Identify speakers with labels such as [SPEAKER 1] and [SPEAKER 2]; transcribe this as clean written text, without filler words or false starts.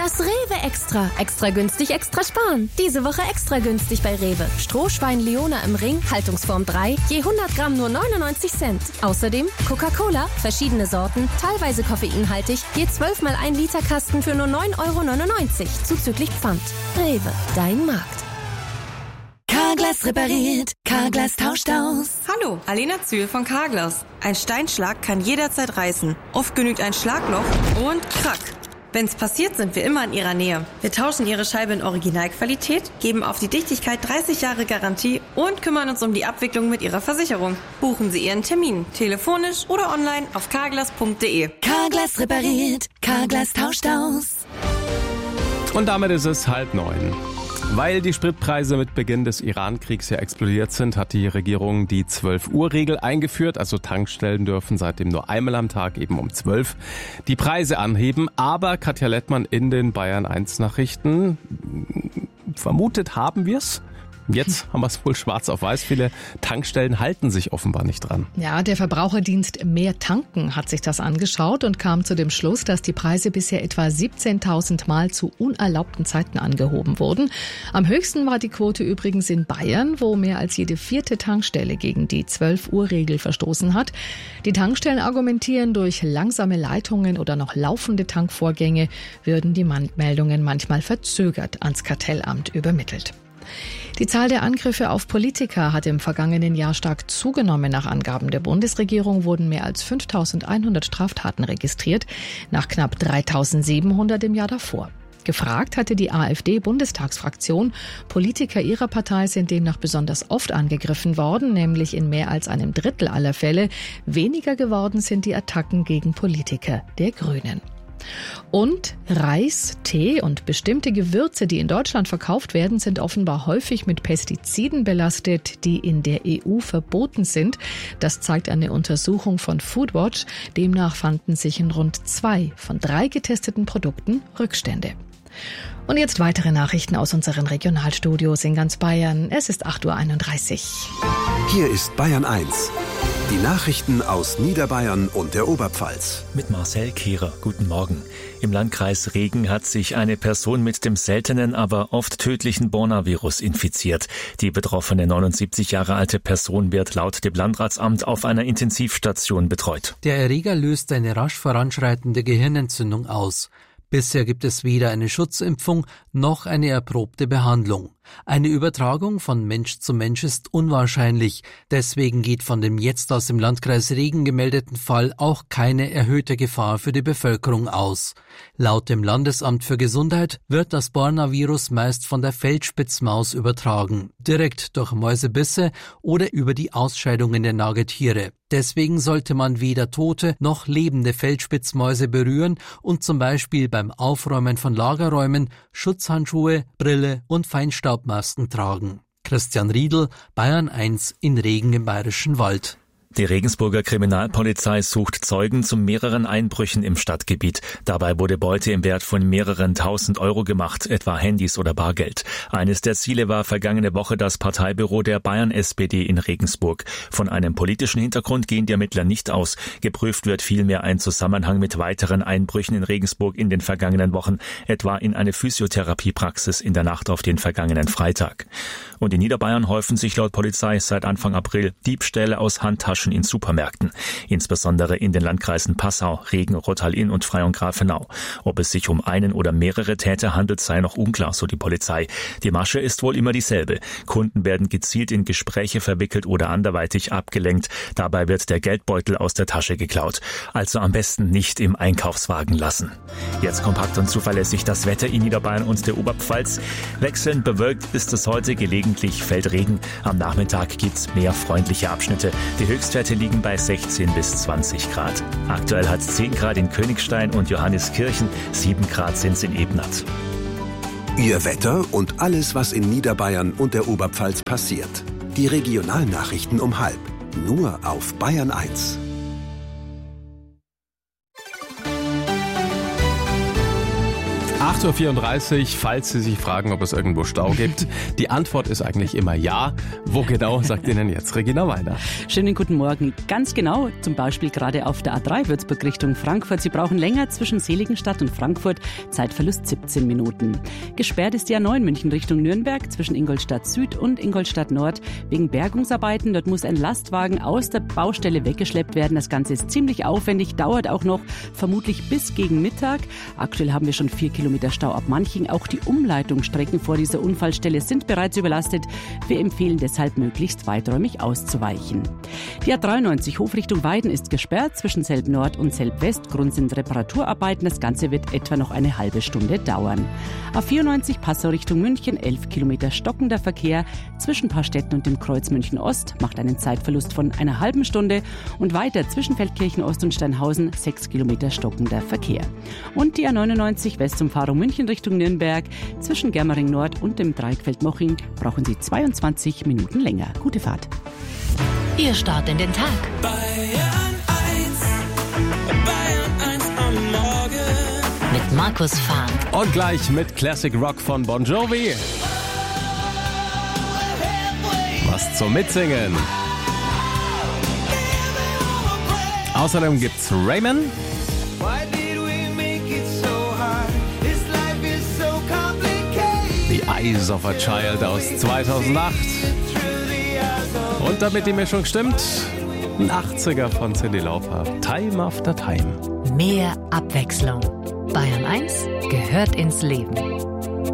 [SPEAKER 1] Das Rewe Extra. Extra günstig, extra sparen. Diese Woche extra günstig bei Rewe. Strohschwein Leona im Ring, Haltungsform 3, je 100 Gramm nur 99 Cent. Außerdem Coca-Cola, verschiedene Sorten, teilweise koffeinhaltig, je 12 mal 1 Liter Kasten für nur 9,99 €, zuzüglich Pfand. Rewe, dein Markt.
[SPEAKER 2] Carglass repariert, Carglass tauscht aus.
[SPEAKER 3] Hallo, Alena Zühl von Carglass. Ein Steinschlag kann jederzeit reißen. Oft genügt ein Schlagloch und krack. Wenn's passiert, sind wir immer in Ihrer Nähe. Wir tauschen Ihre Scheibe in Originalqualität, geben auf die Dichtigkeit 30 Jahre Garantie und kümmern uns um die Abwicklung mit Ihrer Versicherung. Buchen Sie Ihren Termin, telefonisch oder online auf carglass.de.
[SPEAKER 2] Carglass repariert, Carglass tauscht aus.
[SPEAKER 4] Und damit ist es 8:30. Weil die Spritpreise mit Beginn des Iran-Kriegs ja explodiert sind, hat die Regierung die 12-Uhr-Regel eingeführt. Also Tankstellen dürfen seitdem nur einmal am Tag, eben um 12, die Preise anheben. Aber Katja Lettmann in den Bayern 1 Nachrichten, vermutet haben wir es. Jetzt haben wir es wohl schwarz auf weiß. Viele Tankstellen halten sich offenbar nicht dran.
[SPEAKER 5] Ja, der Verbraucherdienst Mehr Tanken hat sich das angeschaut und kam zu dem Schluss, dass die Preise bisher etwa 17.000 Mal zu unerlaubten Zeiten angehoben wurden. Am höchsten war die Quote übrigens in Bayern, wo mehr als jede 4. Tankstelle gegen die 12-Uhr-Regel verstoßen hat. Die Tankstellen argumentieren, durch langsame Leitungen oder noch laufende Tankvorgänge würden die Meldungen manchmal verzögert ans Kartellamt übermittelt. Die Zahl der Angriffe auf Politiker hat im vergangenen Jahr stark zugenommen. Nach Angaben der Bundesregierung wurden mehr als 5.100 Straftaten registriert, nach knapp 3.700 im Jahr davor. Gefragt hatte die AfD-Bundestagsfraktion. Politiker ihrer Partei sind demnach besonders oft angegriffen worden, nämlich in mehr als einem Drittel aller Fälle. Weniger geworden sind die Attacken gegen Politiker der Grünen. Und Reis, Tee und bestimmte Gewürze, die in Deutschland verkauft werden, sind offenbar häufig mit Pestiziden belastet, die in der EU verboten sind. Das zeigt eine Untersuchung von Foodwatch. Demnach fanden sich in rund 2 von 3 getesteten Produkten Rückstände. Und jetzt weitere Nachrichten aus unseren Regionalstudios in ganz Bayern. Es ist 8:31 Uhr.
[SPEAKER 6] Hier ist Bayern 1. Die Nachrichten aus Niederbayern und der Oberpfalz.
[SPEAKER 7] Mit Marcel Kehrer. Guten Morgen. Im Landkreis Regen hat sich eine Person mit dem seltenen, aber oft tödlichen Borna-Virus infiziert. Die betroffene 79 Jahre alte Person wird laut dem Landratsamt auf einer Intensivstation betreut.
[SPEAKER 8] Der Erreger löst eine rasch voranschreitende Gehirnentzündung aus. Bisher gibt es weder eine Schutzimpfung noch eine erprobte Behandlung. Eine Übertragung von Mensch zu Mensch ist unwahrscheinlich. Deswegen geht von dem jetzt aus dem Landkreis Regen gemeldeten Fall auch keine erhöhte Gefahr für die Bevölkerung aus. Laut dem Landesamt für Gesundheit wird das Borna-Virus meist von der Feldspitzmaus übertragen, direkt durch Mäusebisse oder über die Ausscheidungen der Nagetiere. Deswegen sollte man weder tote noch lebende Feldspitzmäuse berühren und zum Beispiel beim Aufräumen von Lagerräumen Schutzhandschuhe, Brille und Feinstaubmasken tragen. Christian Riedl, Bayern 1 in Regen im Bayerischen Wald.
[SPEAKER 7] Die Regensburger Kriminalpolizei sucht Zeugen zu mehreren Einbrüchen im Stadtgebiet. Dabei wurde Beute im Wert von mehreren 1.000 € gemacht, etwa Handys oder Bargeld. Eines der Ziele war vergangene Woche das Parteibüro der Bayern-SPD in Regensburg. Von einem politischen Hintergrund gehen die Ermittler nicht aus. Geprüft wird vielmehr ein Zusammenhang mit weiteren Einbrüchen in Regensburg in den vergangenen Wochen, etwa in eine Physiotherapiepraxis in der Nacht auf den vergangenen Freitag. Und in Niederbayern häufen sich laut Polizei seit Anfang April Diebstähle aus Handtaschen in Supermärkten, insbesondere in den Landkreisen Passau, Regen, Rottal-Inn und Freyung-Grafenau. Ob es sich um einen oder mehrere Täter handelt, sei noch unklar, so die Polizei. Die Masche ist wohl immer dieselbe. Kunden werden gezielt in Gespräche verwickelt oder anderweitig abgelenkt. Dabei wird der Geldbeutel aus der Tasche geklaut. Also am besten nicht im Einkaufswagen lassen. Jetzt kompakt und zuverlässig das Wetter in Niederbayern und der Oberpfalz. Wechselnd bewölkt ist es heute, gelegentlich fällt Regen. Am Nachmittag gibt's mehr freundliche Abschnitte. Die Höchstwerte liegen bei 16 bis 20 Grad. Aktuell hat es 10 Grad in Königstein und Johanniskirchen, 7 Grad sind es in Ebnat.
[SPEAKER 6] Ihr Wetter und alles, was in Niederbayern und der Oberpfalz passiert. Die Regionalnachrichten um 12:30. Nur auf Bayern 1.
[SPEAKER 4] 8.34 Uhr, falls Sie sich fragen, ob es irgendwo Stau gibt. Die Antwort ist eigentlich immer ja. Wo genau, sagt Ihnen jetzt Regina Weiner.
[SPEAKER 9] Schönen guten Morgen. Ganz genau, zum Beispiel gerade auf der A3 Würzburg Richtung Frankfurt. Sie brauchen länger zwischen Seligenstadt und Frankfurt. Zeitverlust 17 Minuten. Gesperrt ist die A9 München Richtung Nürnberg zwischen Ingolstadt Süd und Ingolstadt Nord wegen Bergungsarbeiten. Dort muss ein Lastwagen aus der Baustelle weggeschleppt werden. Das Ganze ist ziemlich aufwendig, dauert auch noch vermutlich bis gegen Mittag. Aktuell haben wir schon 4 Kilometer Stau ab Manching. Auch die Umleitungsstrecken vor dieser Unfallstelle sind bereits überlastet. Wir empfehlen deshalb, möglichst weiträumig auszuweichen. Die A93 Hofrichtung Weiden ist gesperrt zwischen Selb Nord und Selb West. Grund sind Reparaturarbeiten. Das Ganze wird etwa noch eine halbe Stunde dauern. A94 Passau Richtung München, 11 Kilometer stockender Verkehr zwischen Paarstetten und dem Kreuz München Ost, macht einen Zeitverlust von einer halben Stunde. Und weiter zwischen Feldkirchen Ost und Steinhausen, 6 Kilometer stockender Verkehr. Und die A99 Westumfahrung München Richtung Nürnberg, zwischen Germering Nord und dem Dreieck Moching brauchen Sie 22 Minuten länger. Gute Fahrt.
[SPEAKER 2] Ihr Start in den Tag.
[SPEAKER 10] Bayern 1 am Morgen.
[SPEAKER 2] Mit Markus Fahn.
[SPEAKER 4] Und gleich mit Classic Rock von Bon Jovi. Was zum Mitsingen. Außerdem gibt's Raymond. The Eyes of a Child aus 2008. Und damit die Mischung stimmt, ein 80er von Cyndi Lauper. Time After Time.
[SPEAKER 2] Mehr Abwechslung. Bayern 1 gehört ins Leben.